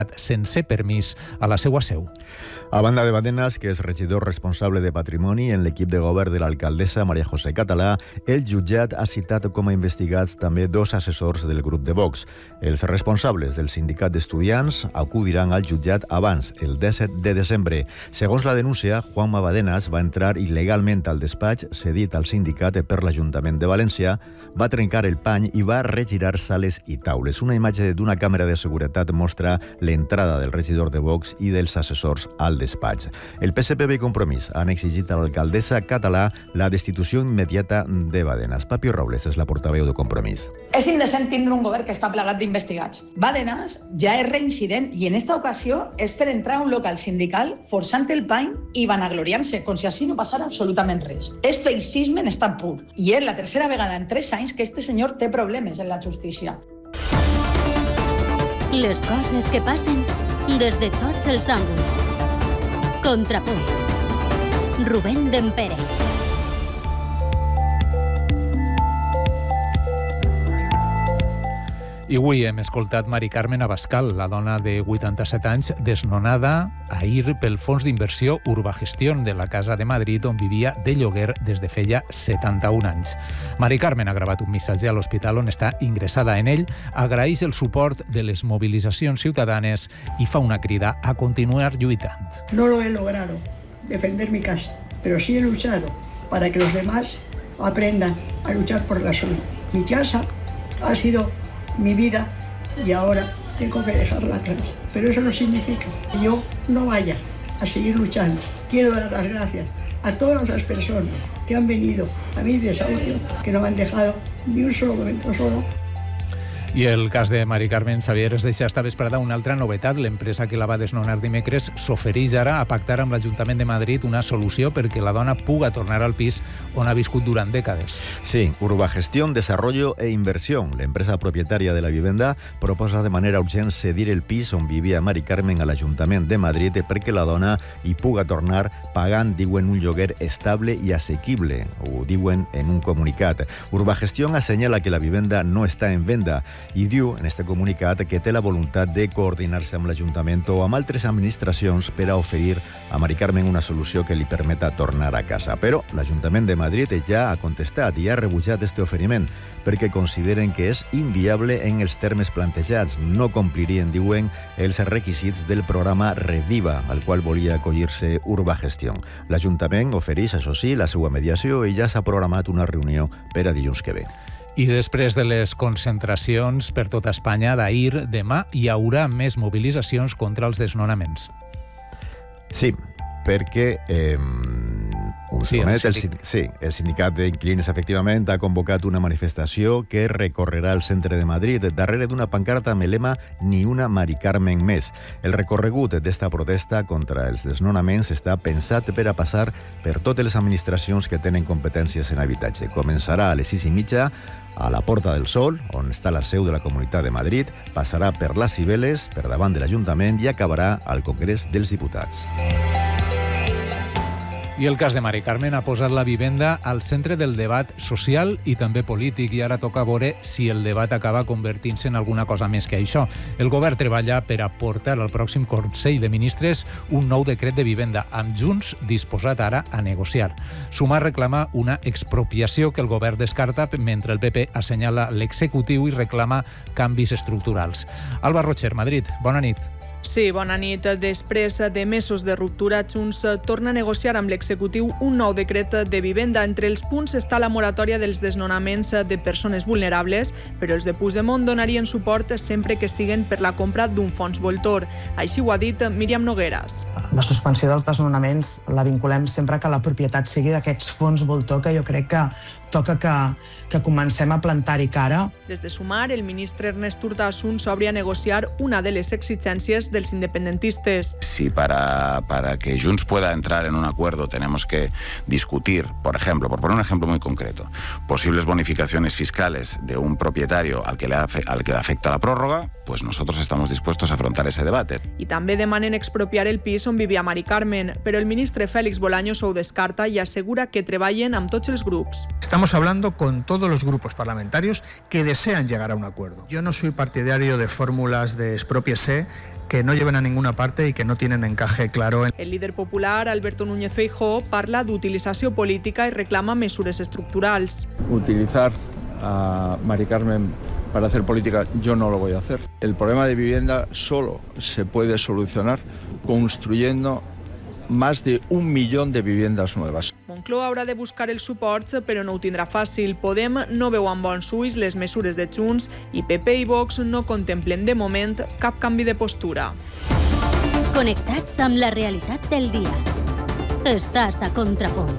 sense permís a la seva seu. A banda de Badenas, que és regidor responsable de Patrimoni en l'equip de govern de l'alcaldessa Maria José Català, el jutjat ha citat com a investigats també 2 assessors del grup de Vox. Els responsables del sindicat d'estudiants acudiran al jutjat abans, el 17 de desembre. Segons la denúncia, Juanma Badenas va entrar il·legalment al despatx cedit al sindicat per l'Ajuntament de València, va trencar el pany i va regirar sales i taules. Una imatge d'una càmera de seguretat mostra l'entrada del regidor de Vox i dels assessors al despatx. El PSPB i Compromís han exigit a l'alcaldessa Català la destitució immediata de Badenas. Papi Robles és la portaveu de Compromís. És indecent tindre un govern que està plagat d'investigats. Badenas ja és reincident i en esta ocasió és per entrar a un local sindical forçant el pany i vanagloriant-se, com si així no passara absolutament res. És feixisme en estat pur i és la tercera vegada en 3 anys que este senyor té problemes en la justícia. Les coses que passen des de tots els ànguls. Contrapunt. Rubén Dempere. I avui hem escoltat Mari Carmen Abascal, la dona de 87 anys, desnonada ahir pel fons d'inversió Urbagestión de la Casa de Madrid, on vivia de lloguer des de feia 71 anys. Mari Carmen ha gravat un missatge a l'hospital on està ingressada. En ell agraeix el suport de les mobilitzacions ciutadanes i fa una crida a continuar lluitant. No lo he logrado defender mi casa, pero sí he luchado para que los demás aprendan a luchar por la suya. Mi casa ha sido mi vida y ahora tengo que dejarla atrás. Pero eso no significa que yo no vaya a seguir luchando. Quiero dar las gracias a todas las personas que han venido a mi desahucio, que no me han dejado ni un solo momento solo. I el cas de Mari Carmen Xavier es deixa esta vesprada una altra novetat. L'empresa que la va desnonar dimecres s'ofereix ara a pactar amb l'Ajuntament de Madrid una solució perquè la dona puga tornar al pis on ha viscut durant dècades. Sí, Urbagestión, Desarrollo e Inversión, l'empresa propietària de la vivenda, proposa de manera urgent cedir el pis on vivia Mari Carmen a l'Ajuntament de Madrid perquè la dona hi puga tornar pagant, diuen, un lloguer estable i assequible, ho diuen en un comunicat. Urbagestión assenyala que la vivenda no està en venda i diu en este comunicat que té la voluntat de coordinar-se amb l'Ajuntament o amb altres administracions per a oferir a Mari Carmen una solució que li permeta tornar a casa. Però l'Ajuntament de Madrid ja ha contestat i ha rebutjat este oferiment perquè consideren que és inviable en els termes plantejats. No complirien, diuen, els requisits del programa Reviva, al qual volia acollir-se Urbagestión. L'Ajuntament ofereix, això sí, la seva mediació i ja s'ha programat una reunió per a dilluns que ve. I després de les concentracions per tota Espanya d'ahir, demà hi haurà més mobilitzacions contra els desnonaments. Sí, perquè el sindicat d'inquilins efectivament ha convocat una manifestació que recorrerà el centre de Madrid darrere d'una pancarta amb el lema «Ni una Mari Carmen més». El recorregut d'esta protesta contra els desnonaments està pensat per a passar per totes les administracions que tenen competències en habitatge. Començarà a les 6:30 a la Porta del Sol, on està la seu de la Comunitat de Madrid, passarà per les Cibeles, per davant de l'Ajuntament i acabarà al Congrés dels Diputats. I el cas de Mari Carmen ha posat la vivenda al centre del debat social i també polític, i ara toca veure si el debat acaba convertint-se en alguna cosa més que això. El govern treballa per aportar al pròxim Consell de Ministres un nou decret de vivenda, amb Junts disposat ara a negociar. Sumar reclama una expropiació que el govern descarta, mentre el PP assenyala l'executiu i reclama canvis estructurals. Alba Rocher, Madrid, bona nit. Sí, bona nit. Després de mesos de ruptura, Junts torna a negociar amb l'executiu un nou decret de vivenda. Entre els punts està la moratòria dels desnonaments de persones vulnerables, però els de Puigdemont donarien suport sempre que siguen per la compra d'un fons voltor. Així ho ha dit Míriam Nogueras. La suspensió dels desnonaments la vinculem sempre que la propietat sigui d'aquests fons voltor, que jo crec que toca que comencem a plantar-hi cara. Des de Sumar, el ministre Ernest Urtasun s'obre a negociar una de les exigències dels independentistes. Si para que Junts pueda entrar en un acuerdo tenemos que discutir, por ejemplo, por poner un ejemplo muy concreto, posibles bonificaciones fiscales de un propietario al que le afecta la prórroga, pues nosotros estamos dispuestos a afrontar ese debate. I també demanen expropiar el pis on vivia Mari Carmen, però el ministre Félix Bolaños ho descarta i assegura que treballen amb tots els grups. Estamos hablando con todos los grupos parlamentarios que desean llegar a un acuerdo. Yo no soy partidario de fórmulas de expropiese que no lleven a ninguna parte y que no tienen encaje claro. El líder popular, Alberto Núñez Feijóo, parla d'utilització política i reclama mesures estructurals. Utilizar a Mari Carmen para hacer política, yo no lo voy a hacer. El problema de vivienda solo se puede solucionar construyendo más de 1 millón de viviendas nuevas. Moncloa haurà de buscar els suports, però no ho tindrà fàcil. Podem no veu amb bons ulls les mesures de Junts i PP i Vox no contemplen de moment cap canvi de postura. Connectats amb la realitat del dia. Estàs a Contrapunt.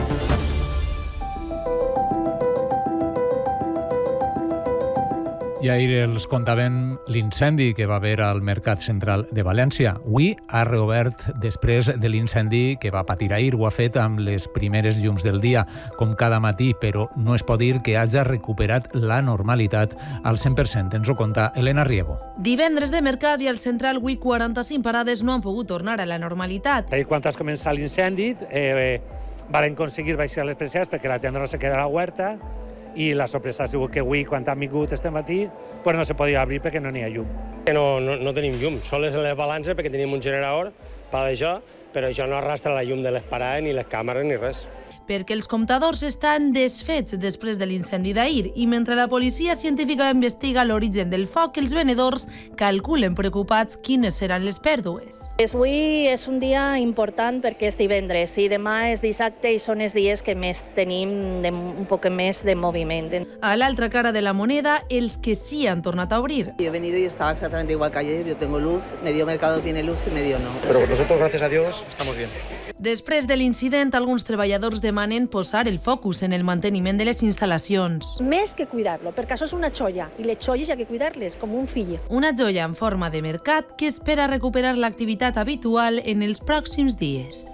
I ahir els contàvem l'incendi que va haver al Mercat Central de València. Avui ha reobert després de l'incendi que va patir ahir. Ho ha fet amb les primeres llums del dia, com cada matí, però no es pot dir que hagi recuperat la normalitat al 100%. Ens ho conta Elena Riego. Divendres de mercat i al Central avui 45 parades no han pogut tornar a la normalitat. Ahir, quan has començat l'incendi, varen aconseguir baixar les persianes perquè la tenda no se queda a la huerta, i la sorpresa ha sigut que avui, quan han vingut este matí, pues no se podia obrir perquè no n'hi ha llum. No tenim llum, sols en les balances perquè tenim un generador per això, però això no arrastra la llum de les parades, ni les càmeres, ni res. Perquè els comptadors estan desfets després de l'incendi d'ahir i mentre la policia científica investiga l'origen del foc, els venedors calculen preocupats quines seran les pèrdues. Avui és un dia important perquè és divendres i demà és dissabte i són els dies que més tenim un poc més de moviment. A l'altra cara de la moneda, els que sí han tornat a obrir. Yo he venido y estaba exactamente igual que ayer, yo tengo luz, medio mercado tiene luz y medio no. Pero nosotros, gracias a Dios, estamos bien. Després de l'incident, alguns treballadors demanen posar el focus en el manteniment de les instal·lacions. Més que cuidar-lo, perquè això és una joia, i les joies hi ha que cuidar-les com un fill. Una joia en forma de mercat que espera recuperar l'activitat habitual en els pròxims dies.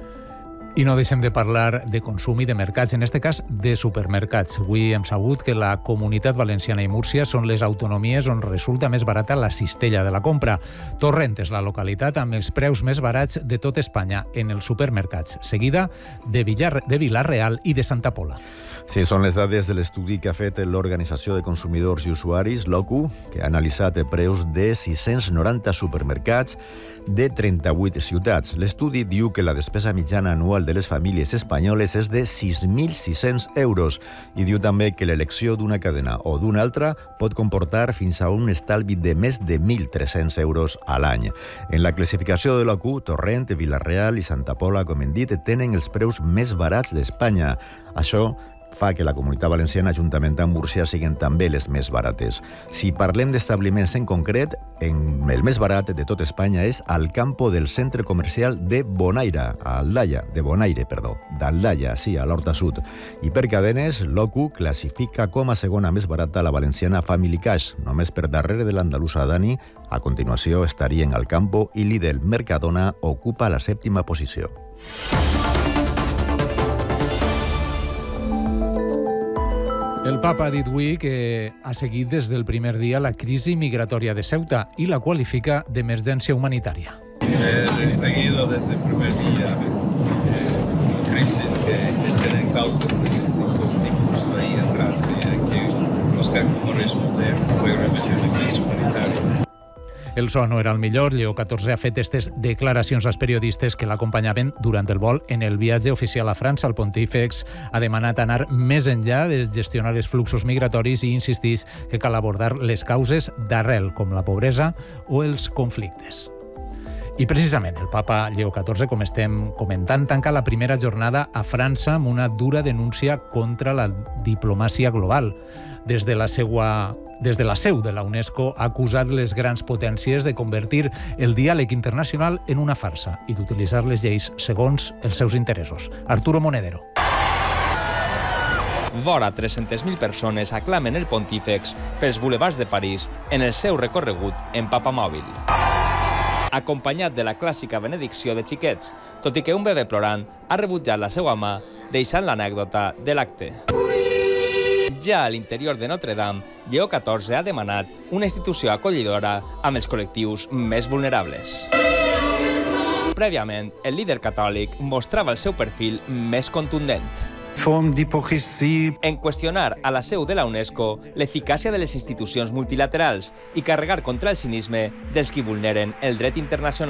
I no deixem de parlar de consum i de mercats, en aquest cas de supermercats. Avui hem sabut que la Comunitat Valenciana i Múrcia són les autonomies on resulta més barata la cistella de la compra. Torrent és la localitat amb els preus més barats de tot Espanya en els supermercats, seguida de Vila-real i de Santa Pola. Sí, són les dades de l'estudi que ha fet l'Organització de Consumidors i Usuaris, l'OCU, que ha analitzat preus de 690 supermercats de 38 ciutats. L'estudi diu que la despesa mitjana anual de les famílies espanyoles és de 6.600 euros i diu també que l'elecció d'una cadena o d'una altra pot comportar fins a un estalvi de més de 1.300 euros a l'any. En la classificació de l'OCU, Torrent, Vila-real i Santa Pola, com hem dit, tenen els preus més barats d'Espanya. Això fa que la Comunitat Valenciana, juntament amb Múrcia, siguin també les més barates. Si parlem d'establiments en concret, el més barat de tot Espanya és al campo del centre comercial de Bonaire, d'Aldaia, sí, a l'Horta Sud. I per cadenes, l'OCU classifica com a segona més barata la valenciana Family Cash, només per darrere de l'andalusa Dani. A continuació estarien al Campo i Lidl. Mercadona ocupa la 7ª posició. El papa ha dit avui que ha seguit des del primer dia la crisi migratòria de Ceuta i la qualifica d'emergència humanitària. He seguido desde el primer día crisis que tienen causas de distintos tipos ahí atrás y hay que buscar cómo responder. Fue realmente una crisis humanitaria. El so no era el millor. Lleó XIV ha fet aquestes declaracions als periodistes que l'acompanyaven durant el vol en el viatge oficial a França. El pontífex ha demanat anar més enllà de gestionar els fluxos migratoris i insistís que cal abordar les causes d'arrel, com la pobresa o els conflictes. I precisament el papa Lleó XIV, com estem comentant, tanca la primera jornada a França amb una dura denúncia contra la diplomàcia global. Des de la seu de la UNESCO ha acusat les grans potències de convertir el diàleg internacional en una farsa i d'utilitzar les lleis segons els seus interessos. Arturo Monedero. Vora 300.000 persones aclamen el pontífex pels bulevards de París en el seu recorregut en papamòbil. Acompanyat de la clàssica benedicció de xiquets, tot i que un bebè plorant ha rebutjat la seva mà, deixant l'anècdota de l'acte. Ja a l'interior de Notre Dame, Lleó XIV ha demanat una institució acollidora amb els col·lectius més vulnerables. Prèviament, el líder catòlic mostrava el seu perfil més contundent. forma d'hipocresia. En qüestionar a la seu de la UNESCO l'eficàcia de les institucions multilaterals i carregar contra el cinisme dels qui vulneren el dret internacional.